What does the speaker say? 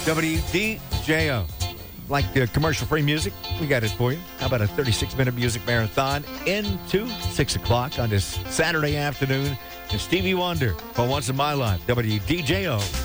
WDJO. Like the commercial-free music, we got it for you. How about a 36-minute music marathon into 6 o'clock on this Saturday afternoon? And Stevie Wonder for Once in My Life, WDJO.